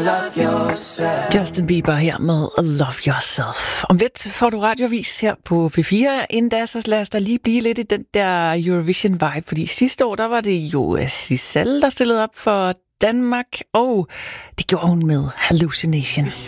love yourself. Justin Bieber her med Love Yourself. Om lidt får du radiovis her på P4. Inden da, så lad os da lige blive lidt i den der Eurovision-vibe, fordi sidste år, der var det jo Sissel, der stillede op for Danmark, og det gjorde hun med Hallucination.